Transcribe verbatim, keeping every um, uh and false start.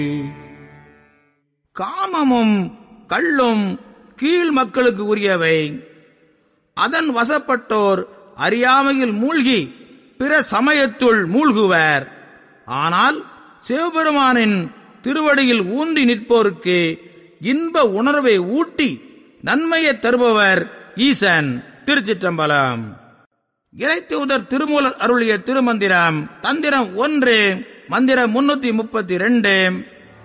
காமமும் கள்ளும் கீழ் மக்களுக்கு உரியவை. அதன் வசப்பட்டோர் அறியாமையில் மூழ்கி பிற சமயத்துள் மூழ்குவர். ஆனால் சிவபெருமானின் திருவடியில் ஊன்றி நிற்போருக்கு இன்ப உணர்வை ஊட்டி நன்மையை தருபவர் ஈசன். திருச்சிற்றம்பலம். இறைத்தூதர் திருமூலர் அருளிய திருமந்திரம் தந்திரம் ஒன்று, மந்திரம் முன்னூத்தி முப்பத்தி இரண்டு.